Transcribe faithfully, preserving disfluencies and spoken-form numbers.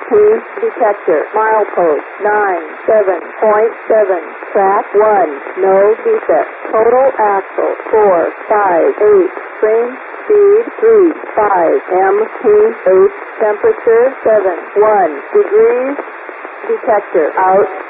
T detector. Milepost nine seven point seven. Track one. No defect. Total axle four five eight. Spring speed three five. M P eight. Temperature seven one degrees. Detector out.